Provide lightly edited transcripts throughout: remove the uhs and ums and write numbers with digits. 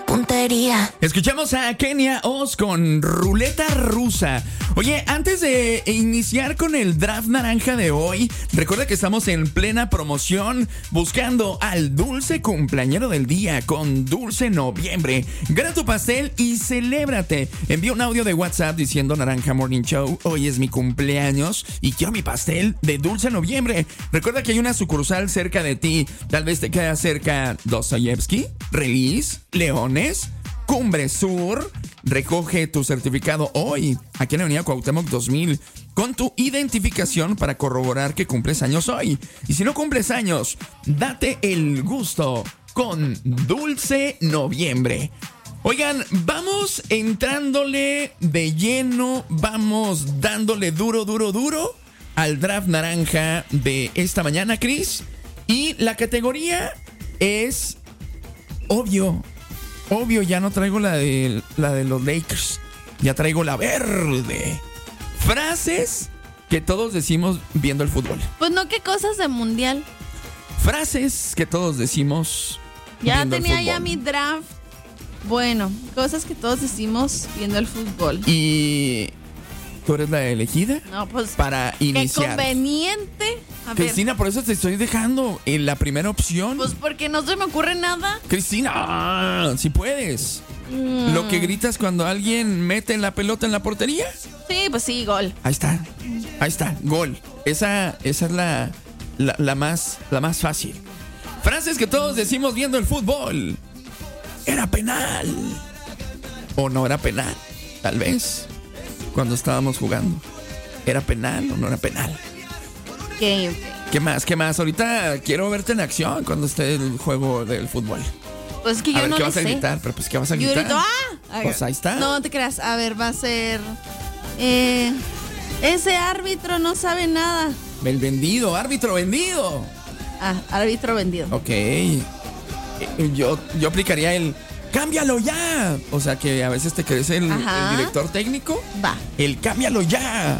puntería. Escuchamos a Kenia Oz con Ruleta Rusa. Oye, antes de iniciar con el draft naranja de hoy, recuerda que estamos en plena promoción buscando al dulce cumpleañero del día con Dulce Noviembre. Gana tu pastel y celébrate. Envía un audio de WhatsApp diciendo Naranja Morning Show, hoy es mi cumpleaños y quiero mi pastel de Dulce Noviembre. Recuerda que hay una sucursal cerca de ti. Tal vez te queda cerca Dostoyevsky, Release, Leones, Cumbre Sur. Recoge tu certificado hoy aquí en la Avenida Cuauhtémoc 2000 con tu identificación para corroborar que cumples años hoy. Y si no cumples años, date el gusto con Dulce Noviembre. Oigan, vamos entrándole de lleno, vamos dándole duro al draft naranja de esta mañana, Chris. Y la categoría es obvio, ya no traigo la de los Lakers, ya traigo la verde. Frases que todos decimos viendo el fútbol. Pues no, ¿qué cosas de mundial? Frases que todos decimos ya viendo el tenía fútbol. ya mi draft. Bueno, cosas que todos decimos viendo el fútbol. Y tú eres la elegida. No, pues para iniciar. Qué conveniente. A Cristina, ver. por eso te estoy dejando en la primera opción. Pues porque no se me ocurre nada. Cristina, si puedes. Lo que gritas cuando alguien mete la pelota en la portería. Sí, pues sí, gol. Ahí está, gol. Esa es la más fácil. Frases que todos decimos viendo el fútbol. Era penal. O no era penal. Tal vez. Cuando estábamos jugando. ¿Era penal o no era penal? Okay. ¿Qué más? Ahorita quiero verte en acción cuando esté el juego del fútbol. Pues es que yo no ¿qué le vas a sé. gritar? Pero pues, ¿qué vas a Yo gritar? grito, ¡ah! Pues ahí está. No te creas. A ver, va a ser... ese árbitro no sabe nada. El vendido, árbitro vendido. Árbitro vendido. Ok. Yo aplicaría el ¡cámbialo ya! O sea que a veces te crees el director técnico. Va. El ¡cámbialo ya!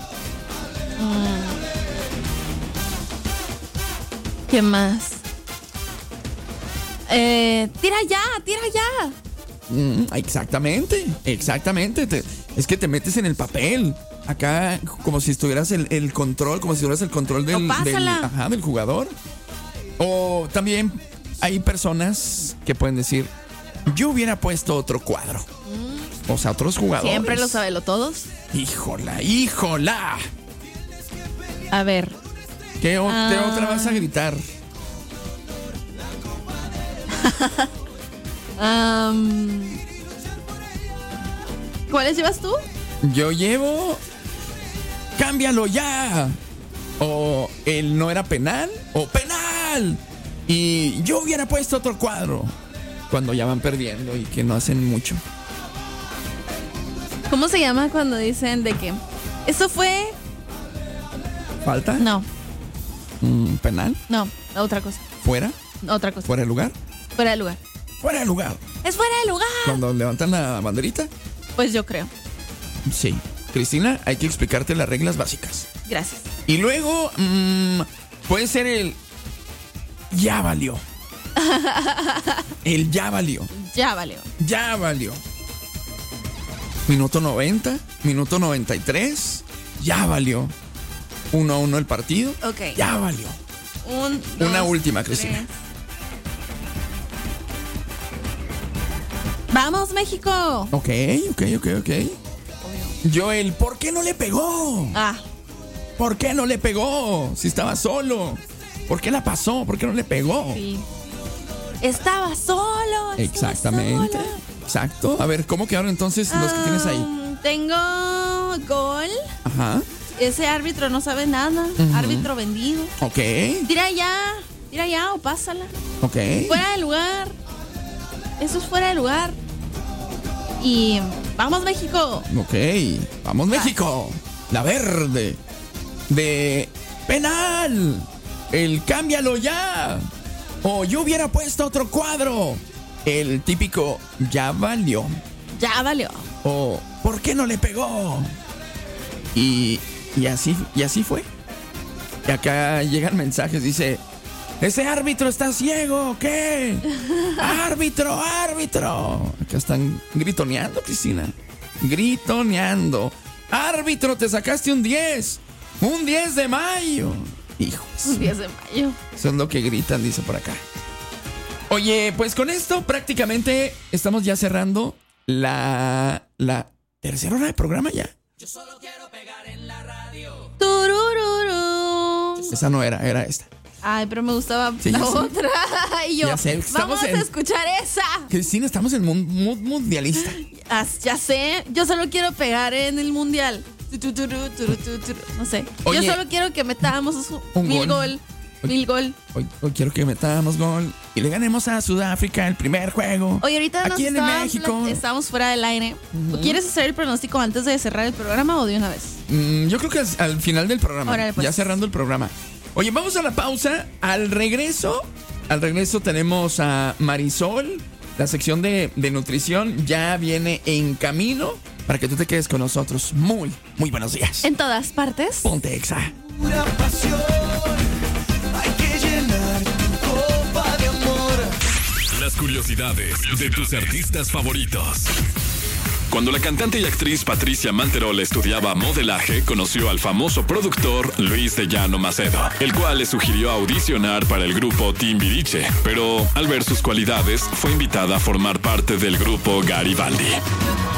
¿Qué más? Tira ya. Exactamente. Es que te metes en el papel. Acá, como si estuvieras el control, como si tuvieras el control del jugador. O también hay personas que pueden decir, yo hubiera puesto otro cuadro. O sea, otros jugadores. Siempre lo sabe todos. ¡Híjola! A ver. ¿Qué otra vas a gritar? ¿Cuáles llevas tú? Yo llevo ¡cámbialo ya! O el no era penal o ¡penal! Y yo hubiera puesto otro cuadro. Cuando ya van perdiendo y que no hacen mucho. ¿Cómo se llama cuando dicen de que eso fue? ¿Falta? No. ¿Penal? No, otra cosa. ¿Fuera? Otra cosa. ¿Fuera de lugar? Fuera de lugar. ¡Fuera de lugar! ¡Es fuera de lugar! Cuando levantan la banderita. Pues yo creo. Sí. Cristina, hay que explicarte las reglas básicas. Gracias. Y luego puede ser el ya valió. El ya valió. Ya valió. Ya valió. Minuto 90, minuto 93, ya valió. 1-1 el partido. Ok. Ya valió. Una última, Cristina. ¡Vamos, México! Ok. Yo ¿por qué no le pegó? ¿Por qué no le pegó? Si estaba solo. ¿Por qué la pasó? ¿Por qué no le pegó? Sí. Estaba solo. Exactamente. Solo. Exacto. A ver, ¿cómo quedaron entonces los que tienes ahí? Tengo gol. Ajá. Ese árbitro no sabe nada. Árbitro vendido. Ok. Tira ya o pásala. Ok. Fuera de lugar. Eso es fuera de lugar. Y vamos, México. Ok. Vamos, México. La verde. De penal. El cámbialo ya. O yo hubiera puesto otro cuadro. El típico ya valió. Ya valió. O ¿por qué no le pegó? Y así fue. Y acá llegan mensajes, dice ¡Ese árbitro está ciego! ¿Qué? ¡Árbitro, árbitro! Acá están gritoneando, Cristina. Gritoneando. ¡Árbitro, te sacaste un 10! ¡Un 10 de mayo! Hijos. Un 10 de mayo. Eso es lo que gritan, dice por acá. Oye, pues con esto prácticamente estamos ya cerrando la tercera hora de programa ya. Yo solo quiero pegar en la radio. Turururu. Esa no era esta. Ay, pero me gustaba Sí, la ya sé. otra. Y yo, Ya sé, estamos vamos a escuchar esa. Cristina, estamos en mood mundialista. Ya sé, yo solo quiero pegar en el mundial. No sé. Oye, yo solo quiero que metamos un mil gol. gol. Hoy quiero que metamos gol y le ganemos a Sudáfrica el primer juego. Oye, ahorita aquí en México. Estamos fuera del aire. ¿Quieres hacer el pronóstico antes de cerrar el programa o de una vez? Yo creo que al final del programa. Órale, pues. Ya cerrando el programa. Oye, vamos a la pausa. Al regreso tenemos a Marisol. La sección de nutrición ya viene en camino para que tú te quedes con nosotros. Muy, muy buenos días. En todas partes. Ponte Exa. Pura pasión. Hay que llenar tu copa de amor. Las curiosidades de tus artistas favoritos. Cuando la cantante y actriz Patricia Manterola estudiaba modelaje, conoció al famoso productor Luis de Llano Macedo, el cual le sugirió audicionar para el grupo Timbiriche, pero al ver sus cualidades, fue invitada a formar parte del grupo Garibaldi.